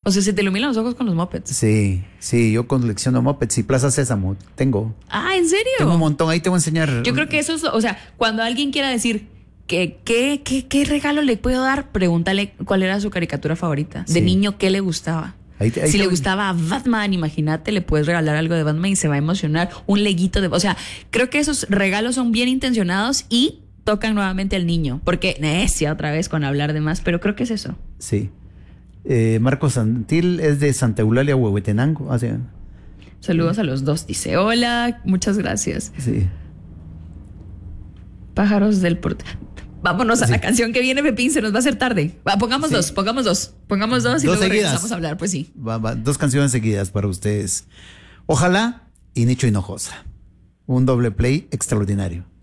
O sea, se te iluminan los ojos con los mopeds. Sí, yo colecciono mopeds y Plaza Sésamo tengo. Ah, ¿en serio? Tengo un montón, ahí te voy a enseñar. Yo creo que eso es, o sea, cuando alguien quiera decir qué regalo le puedo dar, pregúntale cuál era su caricatura favorita. De niño, ¿qué le gustaba? Si le gustaba Batman, imagínate, le puedes regalar algo de Batman y se va a emocionar. Un leguito de... O sea, creo que esos regalos son bien intencionados y tocan nuevamente al niño. Porque necia otra vez con hablar de más, pero creo que es eso. Sí. Marcos Santil es de Santa Eulalia, Huehuetenango. Saludos a los dos. Dice, hola, muchas gracias. Sí. Pájaros del portal. Vámonos a la canción que viene, Pepín, se nos va a hacer tarde. Pongamos dos y luego regresamos a hablar, pues sí. Dos canciones seguidas para ustedes. Ojalá y Nicho Hinojosa. Un doble play extraordinario.